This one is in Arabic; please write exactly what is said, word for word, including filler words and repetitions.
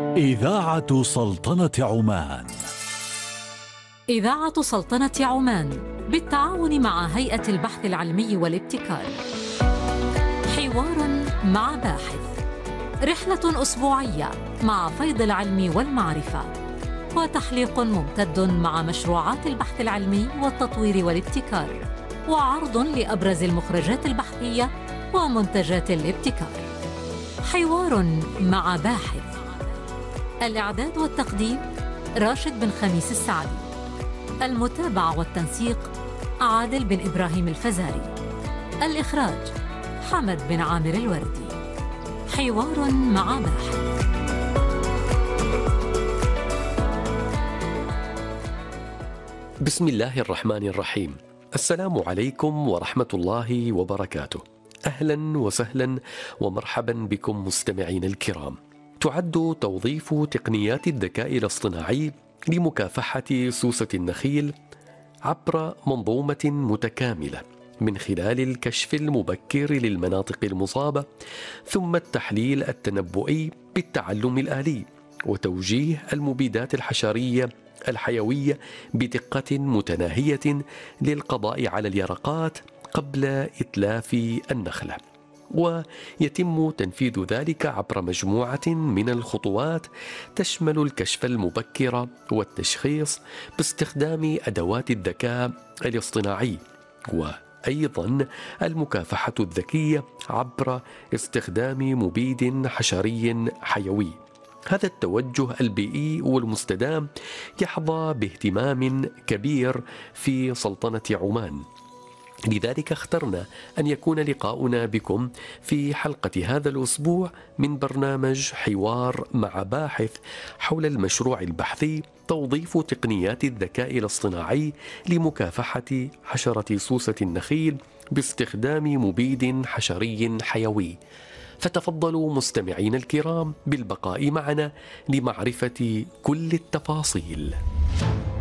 إذاعة سلطنة عمان. إذاعة سلطنة عمان بالتعاون مع هيئة البحث العلمي والابتكار. حوار مع باحث، رحلة أسبوعية مع فيض العلم والمعرفة، وتحليق ممتد مع مشروعات البحث العلمي والتطوير والابتكار، وعرض لأبرز المخرجات البحثية ومنتجات الابتكار. حوار مع باحث. الإعداد والتقديم راشد بن خميس السعدي. المتابعة والتنسيق عادل بن إبراهيم الفزاري. الإخراج حمد بن عامر الوردي. حوار مع باحث. بسم الله الرحمن الرحيم. السلام عليكم ورحمة الله وبركاته. أهلا وسهلا ومرحبا بكم مستمعين الكرام. تعد توظيف تقنيات الذكاء الاصطناعي لمكافحة سوسة النخيل عبر منظومة متكاملة من خلال الكشف المبكر للمناطق المصابة، ثم التحليل التنبؤي بالتعلم الآلي، وتوجيه المبيدات الحشرية الحيوية بدقة متناهية للقضاء على اليرقات قبل إتلاف النخلة. ويتم تنفيذ ذلك عبر مجموعة من الخطوات تشمل الكشف المبكر والتشخيص باستخدام أدوات الذكاء الاصطناعي، وأيضا المكافحة الذكية عبر استخدام مبيد حشري حيوي. هذا التوجه البيئي والمستدام يحظى باهتمام كبير في سلطنة عمان، لذلك اخترنا أن يكون لقاؤنا بكم في حلقة هذا الأسبوع من برنامج حوار مع باحث حول المشروع البحثي توظيف تقنيات الذكاء الاصطناعي لمكافحة حشرة سوسة النخيل باستخدام مبيد حشري حيوي. فتفضلوا مستمعين الكرام بالبقاء معنا لمعرفة كل التفاصيل.